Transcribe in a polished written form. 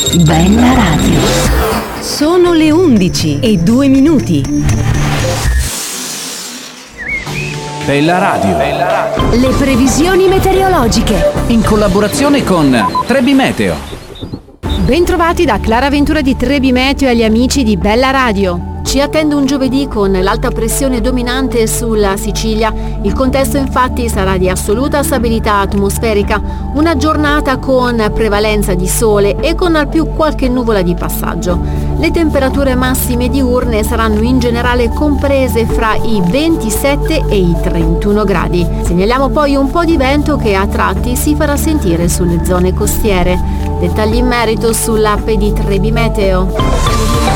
Bella Radio. Sono le 11:02. Bella Radio. Le previsioni meteorologiche. In collaborazione con Trebi Meteo. Bentrovati da Clara Ventura di Trebi Meteo e agli amici di Bella Radio. Ci attende un giovedì con l'alta pressione dominante sulla Sicilia. Il contesto infatti sarà di assoluta stabilità atmosferica, una giornata con prevalenza di sole e con al più qualche nuvola di passaggio. Le temperature massime diurne saranno in generale comprese fra i 27 e i 31 gradi. Segnaliamo poi un po' di vento che a tratti si farà sentire sulle zone costiere. Dettagli in merito sull'app di Trebi Meteo.